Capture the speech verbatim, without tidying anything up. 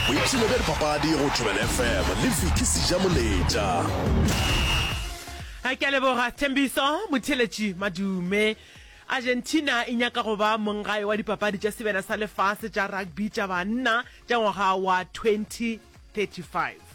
boipsene bja dipapadi go Thobela F M le Vicky Sijamoletša. Ha ke a leboga Thembiso Motheletši Madume. Argentina e nyaka go ba mongae wa dipapadi tša sebena sa lefase tša rugby tša banna tša ngwaga wa twenty thirty-five.